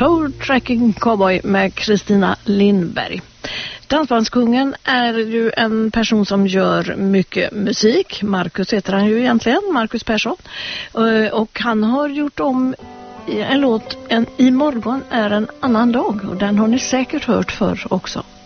Toe Tracking Cowboy med Kristina Lindberg. Dansbandskungen är ju en person som gör mycket musik. Marcus heter han ju egentligen, Marcus Persson. Och han har gjort om en låt, I morgon är en annan dag. Och den har ni säkert hört förr också.